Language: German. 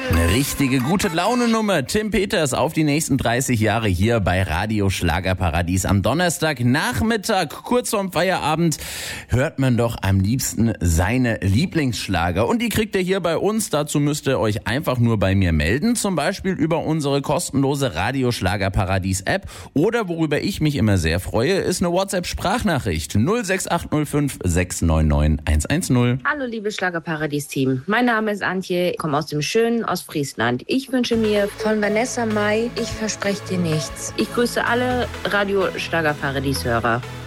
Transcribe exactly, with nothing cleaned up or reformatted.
Eine richtige gute Laune-Nummer. Tim Peters auf die nächsten dreißig Jahre hier bei Radio Schlagerparadies. Am Donnerstagnachmittag, kurz vorm Feierabend, hört man doch am liebsten seine Lieblingsschlager. Und die kriegt ihr hier bei uns. Dazu müsst ihr euch einfach nur bei mir melden. Zum Beispiel über unsere kostenlose Radio Schlagerparadies-App. Oder worüber ich mich immer sehr freue, ist eine WhatsApp-Sprachnachricht. null sechs acht null fünf sechs neun neun eins eins null. Hallo liebe Schlagerparadies-Team. Mein Name ist Antje, ich komme aus dem schönen Ostfriesland. Ich wünsche mir von Vanessa Mai, ich verspreche dir nichts. Ich grüße alle Radio Schlagerparadies-Hörer.